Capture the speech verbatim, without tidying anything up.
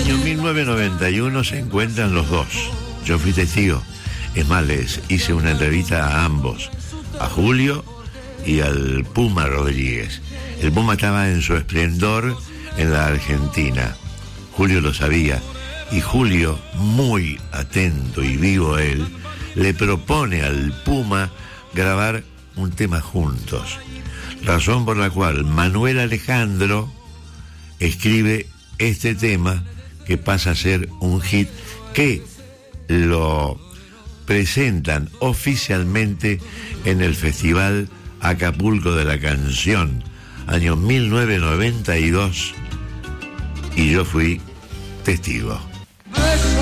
año mil novecientos noventa y uno se encuentran los dos. Yo fui testigo. Es más, les hice una entrevista a ambos, a Julio y al Puma Rodríguez. El Puma estaba en su esplendor en la Argentina. Julio lo sabía. Y Julio, muy atento y vivo él, le propone al Puma grabar un tema juntos. Razón por la cual Manuel Alejandro escribe este tema que pasa a ser un hit, que lo presentan oficialmente en el Festival Acapulco de la Canción, año mil novecientos noventa y dos, y yo fui testigo.